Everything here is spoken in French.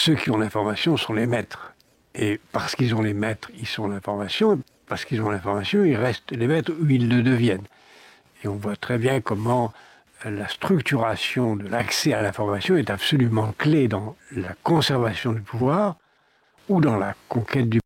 ceux qui ont l'information sont les maîtres. Et parce qu'ils ont les maîtres, ils sont l'information. Parce qu'ils ont l'information, ils restent les maîtres ou ils le deviennent. Et on voit très bien comment la structuration de l'accès à l'information est absolument clé dans la conservation du pouvoir ou dans la conquête du